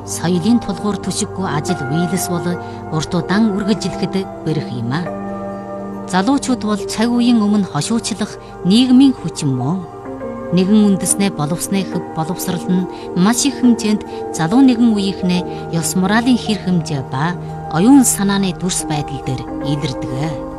соёлын тулгуур түшиггүй ажил биелэс бол урт удаан үргэлжлэхэд бэрх юм а. Залуучууд бол цаг үеийн өмнө хошуучлах нийгмийн хүчин мөн. Нэгэн үндэснээ боловсрал нь маш их хэмжээнд залуу нэгэн үеийнхнээ ёс моралын хэр хэмжээ ба оюун санааны дүрс байдал дээр илэрдэг.